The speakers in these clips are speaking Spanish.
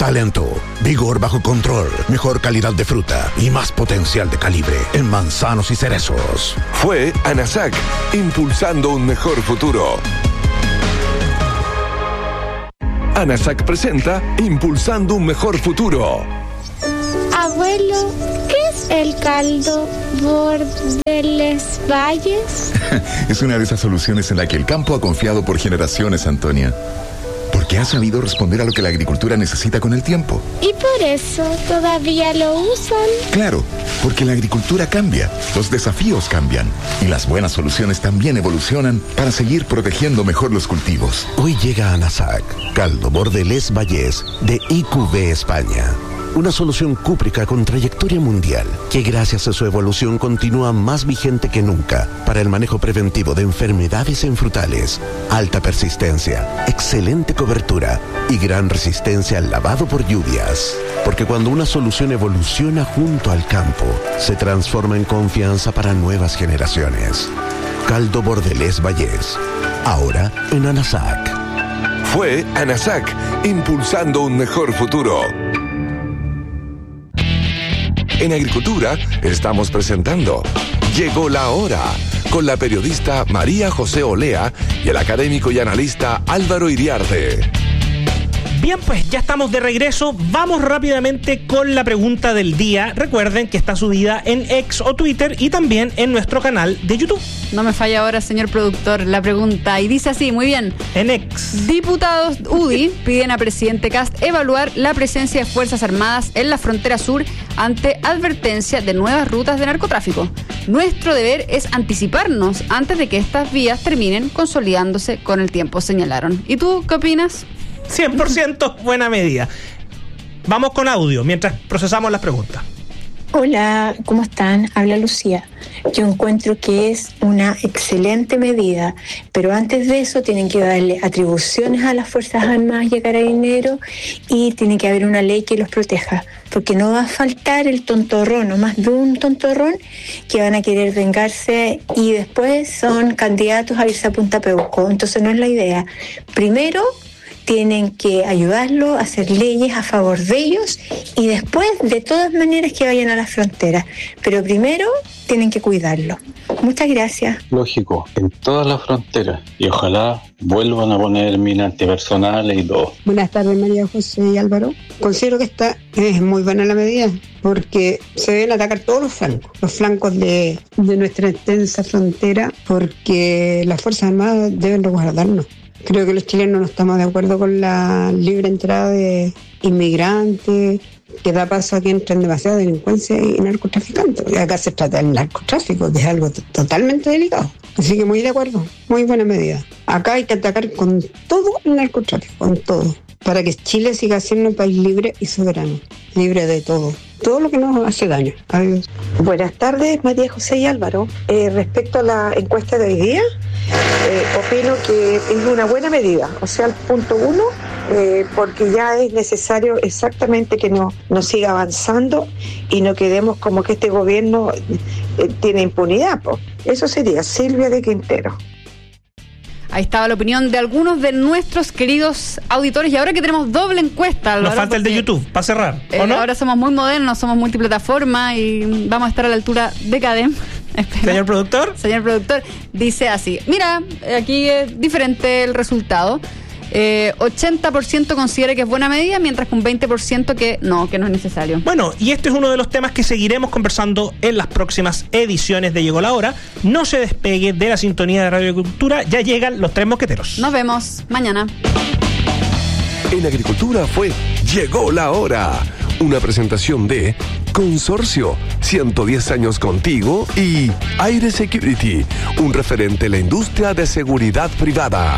talento, vigor bajo control, mejor calidad de fruta y más potencial de calibre en manzanos y cerezos. Fue ANASAC, impulsando un mejor futuro. ANASAC presenta Impulsando un mejor futuro. Abuelo, ¿qué es el caldo Bordeles Valles? Es una de esas soluciones en la que el campo ha confiado por generaciones, Antonia. Porque ha sabido responder a lo que la agricultura necesita con el tiempo. ¿Y por eso todavía lo usan? Claro, porque la agricultura cambia, los desafíos cambian y las buenas soluciones también evolucionan para seguir protegiendo mejor los cultivos. Hoy llega a ANASAC, caldo Bordeles Valles de IQV España. Una solución cúprica con trayectoria mundial que gracias a su evolución continúa más vigente que nunca para el manejo preventivo de enfermedades en frutales, alta persistencia, excelente cobertura y gran resistencia al lavado por lluvias. Porque cuando una solución evoluciona junto al campo, se transforma en confianza para nuevas generaciones. Caldo Bordeles Valles, ahora en ANASAC. Fue ANASAC, impulsando un mejor futuro. En Agricultura estamos presentando Llegó la Hora, con la periodista María José Olea y el académico y analista Álvaro Iriarte. Bien, pues ya estamos de regreso. Vamos rápidamente con la pregunta del día. Recuerden que está subida en X o Twitter y también en nuestro canal de YouTube. No me falla ahora, señor productor, la pregunta. Y dice así, muy bien. En X. Diputados UDI piden a presidente Kast evaluar la presencia de Fuerzas Armadas en la frontera sur ante advertencia de nuevas rutas de narcotráfico. Nuestro deber es anticiparnos antes de que estas vías terminen consolidándose con el tiempo, señalaron. ¿Y tú qué opinas? 100% buena medida. Vamos con audio mientras procesamos las preguntas. Hola, ¿cómo están? Habla Lucía. Yo encuentro que es una excelente medida, pero antes de eso tienen que darle atribuciones a las Fuerzas Armadas y a Carabineros y tiene que haber una ley que los proteja, porque no va a faltar el tontorrón, o más de un tontorrón, que van a querer vengarse y después son candidatos a irse a Punta Peuco. Entonces no es la idea. Primero tienen que ayudarlo a hacer leyes a favor de ellos y después, de todas maneras, que vayan a la frontera. Pero primero tienen que cuidarlo. Muchas gracias. Lógico, en todas las fronteras. Y ojalá vuelvan a poner minas antipersonales y todo. Buenas tardes, María José y Álvaro. Considero que esta es muy buena la medida porque se deben atacar todos los flancos de nuestra extensa frontera, porque las Fuerzas Armadas deben resguardarnos. Creo que los chilenos no estamos de acuerdo con la libre entrada de inmigrantes, que da paso a que entren demasiada delincuencia y narcotraficantes. Y acá se trata del narcotráfico, que es algo totalmente delicado. Así que muy de acuerdo, muy buena medida. Acá hay que atacar con todo el narcotráfico, con todo, para que Chile siga siendo un país libre y soberano, libre de todo lo que nos hace daño. Adiós. Buenas tardes, María José y Álvaro. Respecto a la encuesta de hoy día, opino que es una buena medida, o sea, el punto 1, porque ya es necesario exactamente que no siga avanzando y no quedemos como que este gobierno tiene impunidad. Eso sería Silvia de Quintero. Ahí estaba la opinión de algunos de nuestros queridos auditores. Y ahora que tenemos doble encuesta, Álvaro, nos falta el de YouTube, para cerrar, ¿o no? Ahora somos muy modernos, somos multiplataforma y vamos a estar a la altura de Cadem. Señor productor. Señor productor, dice así. Mira, aquí es diferente el resultado. 80% considera que es buena medida, mientras que un 20% que no es necesario. Bueno, y este es uno de los temas que seguiremos conversando en las próximas ediciones de Llegó la Hora. No se despegue de la sintonía de Radio Agricultura, ya llegan los 3 mosqueteros. Nos vemos mañana. En Agricultura fue Llegó la Hora, una presentación de Consorcio, 110 años contigo, y Aire Security, un referente en la industria de seguridad privada.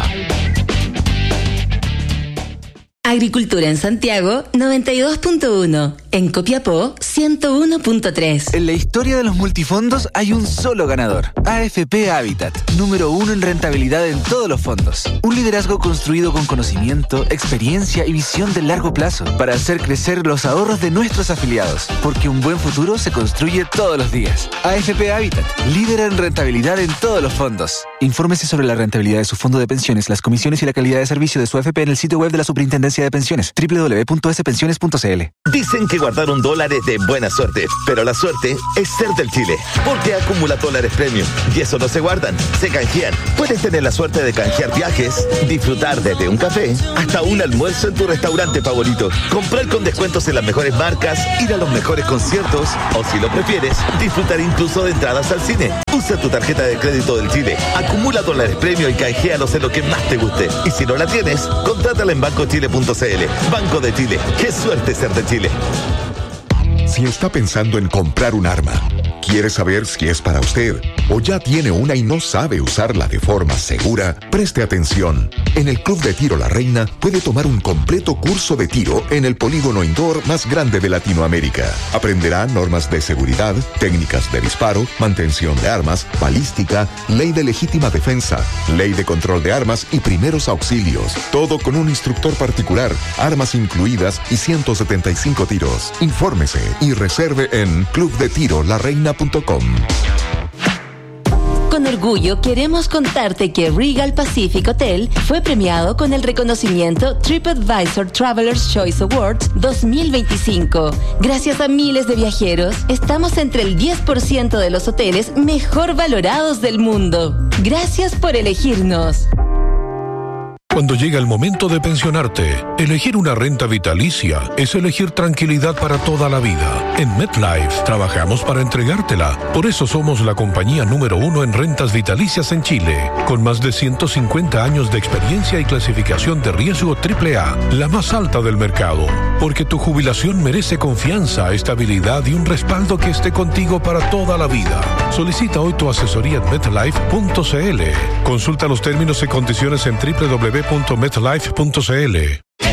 Agricultura en Santiago, 92.1. En Copiapó, 101.3. En la historia de los multifondos hay un solo ganador. AFP Habitat, número 1 en rentabilidad en todos los fondos. Un liderazgo construido con conocimiento, experiencia y visión de largo plazo para hacer crecer los ahorros de nuestros afiliados. Porque un buen futuro se construye todos los días. AFP Habitat, líder en rentabilidad en todos los fondos. Infórmese sobre la rentabilidad de su fondo de pensiones, las comisiones y la calidad de servicio de su AFP en el sitio web de la Superintendencia de Pensiones, www.spensiones.cl. Dicen que guardar $1 es de buena suerte, pero la suerte es ser del Chile, porque acumula dólares premium y eso no se guardan, se canjean. Puedes tener la suerte de canjear viajes, disfrutar desde un café hasta un almuerzo en tu restaurante favorito, comprar con descuentos en las mejores marcas, ir a los mejores conciertos o, si lo prefieres, disfrutar incluso de entradas al cine. Usa tu tarjeta de crédito del Chile, acumula dólares premium y canjealos en lo que más te guste. Y si no la tienes, contrátala en bancochile.cl. Banco de Chile. ¡Qué suerte ser de Chile! Si está pensando en comprar un arma, quiere saber si es para usted o ya tiene una y no sabe usarla de forma segura, preste atención. En el Club de Tiro La Reina puede tomar un completo curso de tiro en el polígono indoor más grande de Latinoamérica. Aprenderá normas de seguridad, técnicas de disparo, mantención de armas, balística, ley de legítima defensa, ley de control de armas y primeros auxilios. Todo con un instructor particular, armas incluidas y 175 tiros. Infórmese y reserve en clubdetirolareina.com. Con orgullo queremos contarte que Regal Pacific Hotel fue premiado con el reconocimiento TripAdvisor Traveler's Choice Awards 2025. Gracias a miles de viajeros, estamos entre el 10% de los hoteles mejor valorados del mundo. Gracias por elegirnos. Cuando llega el momento de pensionarte, elegir una renta vitalicia es elegir tranquilidad para toda la vida. En MetLife trabajamos para entregártela. Por eso somos la compañía número 1 en rentas vitalicias en Chile, con más de 150 años de experiencia y clasificación de riesgo AAA, la más alta del mercado. Porque tu jubilación merece confianza, estabilidad y un respaldo que esté contigo para toda la vida. Solicita hoy tu asesoría en MetLife.cl. Consulta los términos y condiciones en www.metlife.cl.